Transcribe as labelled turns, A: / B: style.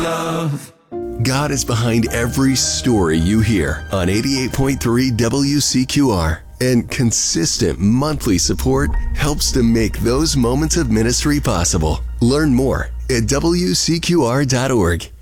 A: love.
B: God is behind every story you hear on 88.3 WCQR, and consistent monthly support helps to make those moments of ministry possible. Learn more at WCQR.org.